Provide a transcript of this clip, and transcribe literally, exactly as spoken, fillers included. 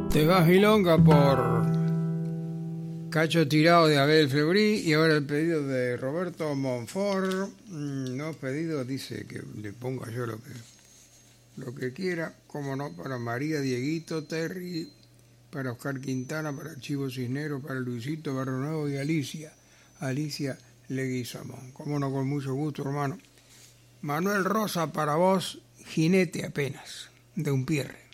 Te vas milonga por Cacho Tirado de Abel Fleury y ahora el pedido de Roberto Monfort. No, pedido dice que le ponga yo lo que lo que quiera, como no, para María Dieguito, Terry, para Oscar Quintana, para Chivo Cisnero, para Luisito Barrio Nuevo y Alicia, Alicia Leguizamón. Como no, con mucho gusto, hermano. Manuel Rosa, para vos, Jinete apenas, de un Pierre.